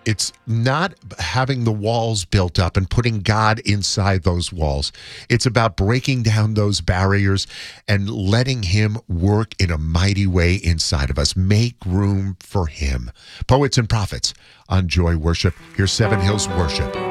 It's not having the walls built up and putting God inside those walls. It's about breaking down those barriers and letting him work in a mighty way inside of us. Make room for him. Poets and Prophets on Joy Worship. Here's Seven Hills Worship.